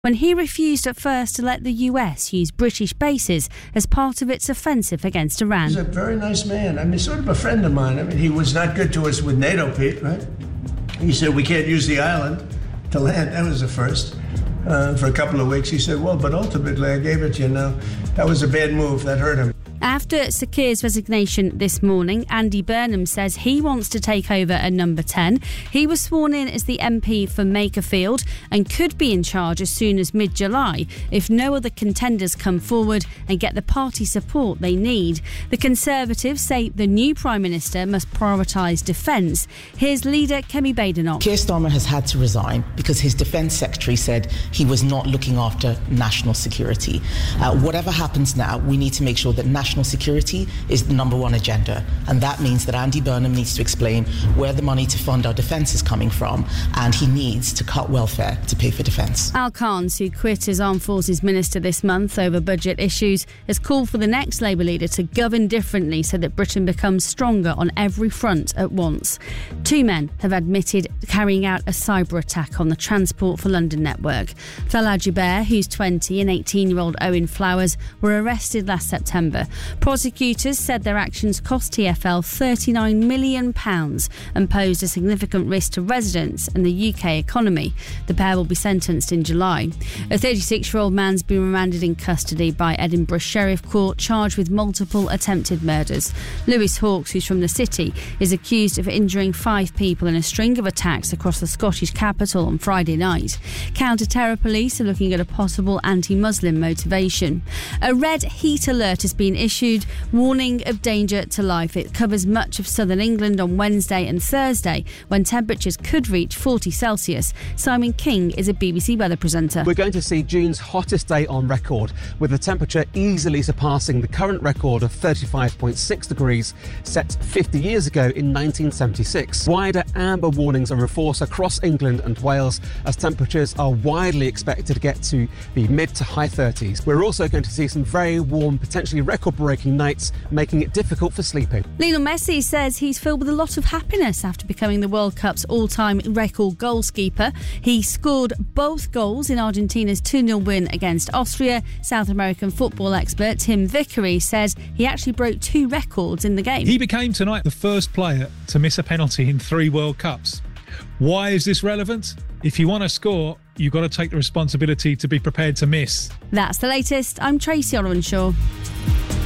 when he refused at first to let the US use British bases as part of its offensive against Iran. He's a very nice man. I mean, sort of a friend of mine. I mean, he was not good to us with NATO, Pete, right? He said, we can't use the island to land. That was the first. For a couple of weeks, he said, well, but ultimately I gave it to you. Now, that was a bad move. That hurt him. After Sakir's resignation this morning, Andy Burnham says he wants to take over at number 10. He was sworn in as the MP for Makerfield and could be in charge as soon as mid-July if no other contenders come forward and get the party support they need. The Conservatives say the new Prime Minister must prioritise defence. Here's leader Kemi Badenoch. Keir Starmer has had to resign because his Defence Secretary said he was not looking after national security. Whatever happens now, we need to make sure that national security is the number one agenda, and that means that Andy Burnham needs to explain where the money to fund our defence is coming from, and he needs to cut welfare to pay for defence. Al Khans, who quit as Armed Forces Minister this month over budget issues, has called for the next Labour leader to govern differently so that Britain becomes stronger on every front at once. 2 men have admitted carrying out a cyber attack on the Transport for London network. Salah Jubair, who's 20, and 18-year-old Owen Flowers were arrested last September. Prosecutors said their actions cost TfL £39 million and posed a significant risk to residents and the UK economy. The pair will be sentenced in July. A 36-year-old man's been remanded in custody by Edinburgh Sheriff Court, charged with multiple attempted murders. Lewis Hawkes, who's from the city, is accused of injuring 5 people in a string of attacks across the Scottish capital on Friday night. Counter-terror police are looking at a possible anti-Muslim motivation. A red heat alert has been issued, warning of danger to life. It covers much of southern England on Wednesday and Thursday, when temperatures could reach 40 Celsius. Simon King is a BBC weather presenter. We're going to see June's hottest day on record, with the temperature easily surpassing the current record of 35.6 degrees set 50 years ago in 1976. Wider amber warnings are in force across England and Wales, as temperatures are widely expected to get to the mid to high 30s. We're also going to see some very warm, potentially record-breaking nights, making it difficult for sleeping. Lionel Messi says he's filled with a lot of happiness after becoming the World Cup's all-time record goalskeeper. He scored both goals in Argentina's 2-0 win against Austria. South American football expert Tim Vickery says he actually broke 2 records in the game. He became tonight the first player to miss a penalty in 3 World Cups. Why is this relevant? If you want to score, you've got to take the responsibility to be prepared to miss. That's the latest. I'm Tracy Orenshaw.